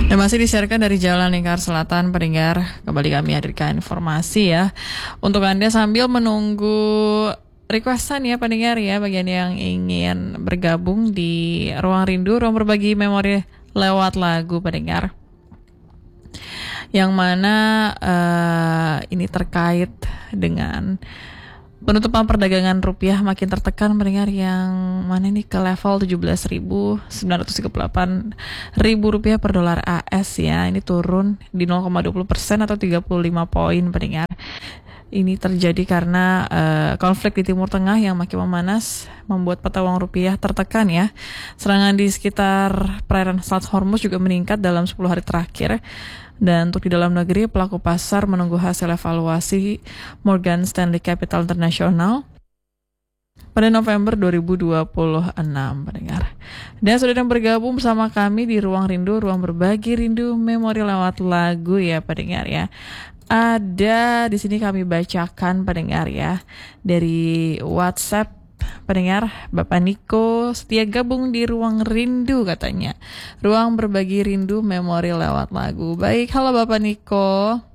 Dan masih disiarkan dari Jalan Lingkar Selatan, pendengar. Kembali kami hadirkan informasi ya untuk Anda sambil menunggu requestan ya pendengar ya, bagian yang ingin bergabung di Ruang Rindu, ruang berbagi memori lewat lagu pendengar. Yang mana ini terkait dengan penutupan perdagangan rupiah makin tertekan mendengar, yang mana ini ke level 17.938 ribu rupiah per dolar AS ya. Ini turun di 0,20% atau 35 poin pendengar. Ini terjadi karena konflik di Timur Tengah yang makin memanas membuat mata uang rupiah tertekan ya. Serangan di sekitar perairan Selat Hormuz juga meningkat dalam 10 hari terakhir. Dan untuk di dalam negeri, pelaku pasar menunggu hasil evaluasi Morgan Stanley Capital International pada November 2026 pendengar. Dan sudah yang bergabung bersama kami di Ruang Rindu, ruang berbagi rindu memori lewat lagu ya pendengar ya. Ada di sini kami bacakan pendengar ya dari WhatsApp pendengar. Bapak Niko setia gabung di Ruang Rindu katanya. Ruang berbagi rindu memori lewat lagu. Baik, halo Bapak Niko.